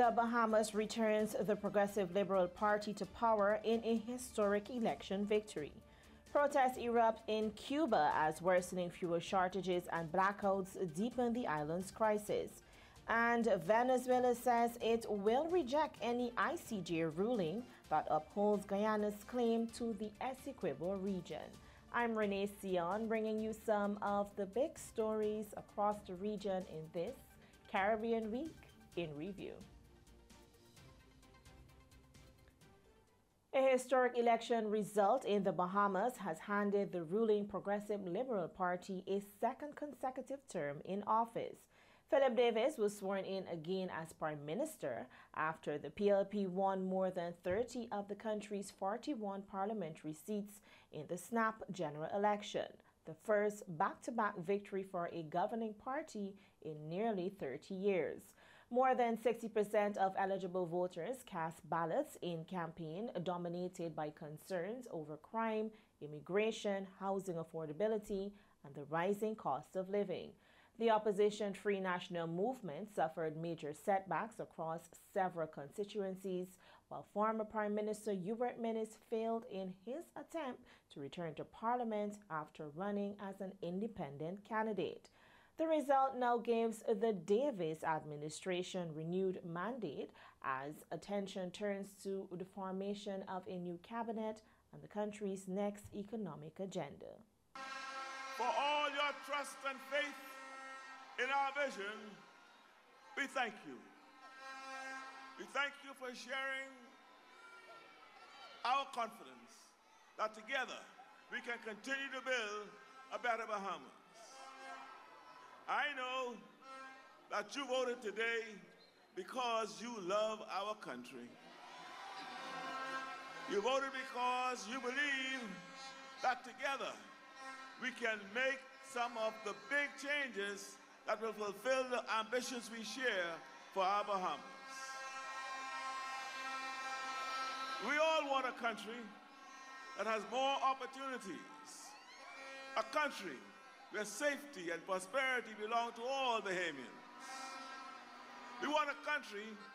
The Bahamas returns the Progressive Liberal Party to power in a historic election victory. Protests erupt in Cuba as worsening fuel shortages and blackouts deepen the island's crisis. And Venezuela says it will reject any ICJ ruling that upholds Guyana's claim to the Essequibo region. I'm Renee Sion, bringing you some of the big stories across the region in this Caribbean Week in Review. A historic election result in the Bahamas has handed the ruling Progressive Liberal Party a second consecutive term in office. Philip Davis was sworn in again as Prime Minister after the PLP won more than 30 of the country's 41 parliamentary seats in the snap general election, the first back-to-back victory for a governing party in nearly 30 years. More than 60% of eligible voters cast ballots in campaign dominated by concerns over crime, immigration, housing affordability, and the rising cost of living. The opposition Free National Movement suffered major setbacks across several constituencies, while former Prime Minister Hubert Minnis failed in his attempt to return to Parliament after running as an independent candidate. The result now gives the Davis administration renewed mandate as attention turns to the formation of a new cabinet and the country's next economic agenda. For all your trust and faith in our vision, we thank you. We thank you for sharing our confidence that together we can continue to build a better Bahamas. I know that you voted today because you love our country. You voted because you believe that together we can make some of the big changes that will fulfill the ambitions we share for our Bahamas. We all want a country that has more opportunities, a country where safety and prosperity belong to all Bahamians. We want a country